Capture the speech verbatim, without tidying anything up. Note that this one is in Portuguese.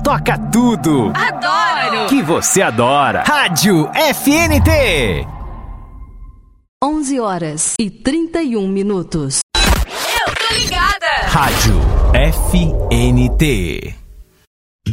toca tudo. Adoro! Que você adora. Rádio F N T. onze horas e trinta e um minutos. Eu tô ligada! Rádio F N T.